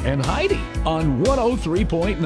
and Heidi on 103.9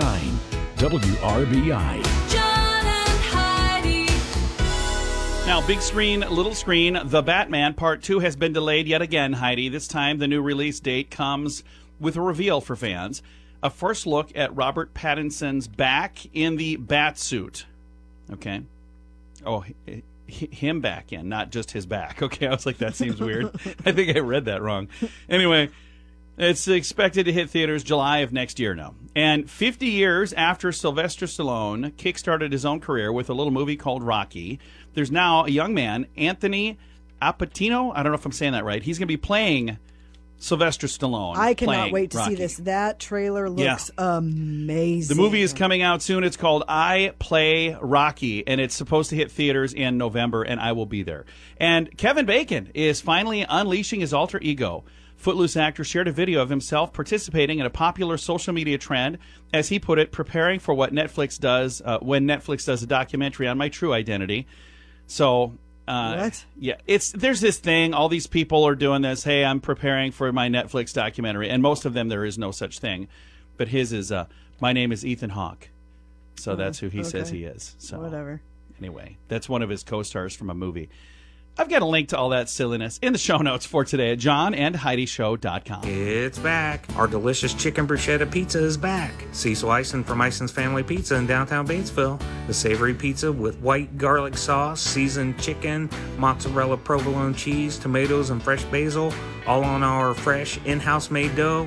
WRBI. John and Heidi. Now, big screen, little screen, The Batman Part 2 has been delayed yet again, Heidi. This time, the new release date comes with a reveal for fans. A first look at Robert Pattinson's back in the bat suit. Okay. Oh, him back in, not just his back. Okay, I was like, that seems weird. I think I read that wrong. Anyway, it's expected to hit theaters July of next year now. And 50 years after Sylvester Stallone kickstarted his own career with a little movie called Rocky, there's now a young man, Anthony Apatino. I don't know if I'm saying that right. He's going to be playing Sylvester Stallone. I cannot wait to Rocky. see this. That trailer looks amazing. The movie is coming out soon. It's called I Play Rocky, and it's supposed to hit theaters in November, and I will be there. And Kevin Bacon is finally unleashing his alter ego. Footloose actor shared a video of himself participating in a popular social media trend, as he put it, preparing for what Netflix does when Netflix does a documentary on my true identity. So... what? Yeah, there's this thing. All these people are doing this. Hey, I'm preparing for my Netflix documentary, and most of them there is no such thing. But his is, my name is Ethan Hawke, so that's who he says he is. So whatever. Anyway, that's one of his co-stars from a movie. I've got a link to all that silliness in the show notes for today at johnandheidishow.com. It's back. Our delicious chicken bruschetta pizza is back. Cecil Eisen from Eisen's Family Pizza in downtown Batesville. The savory pizza with white garlic sauce, seasoned chicken, mozzarella provolone cheese, tomatoes, and fresh basil, all on our fresh in-house made dough.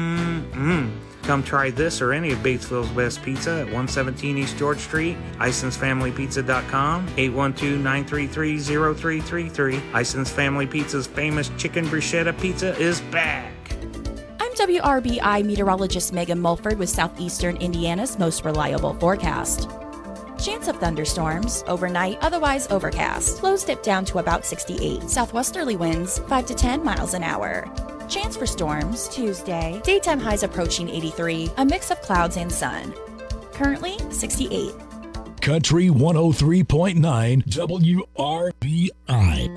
Come try this or any of Batesville's best pizza at 117 East George Street, IsonsFamilyPizza.com, 812-933-0333. Ison's Family Pizza's famous chicken bruschetta pizza is back. I'm WRBI meteorologist Megan Mulford with Southeastern Indiana's most reliable forecast. Chance of thunderstorms, overnight, otherwise overcast. Lows dip down to about 68. Southwesterly winds, 5 to 10 miles an hour. Chance for storms, Tuesday. Daytime highs approaching 83. A mix of clouds and sun. Currently, 68. Country 103.9 WRBI.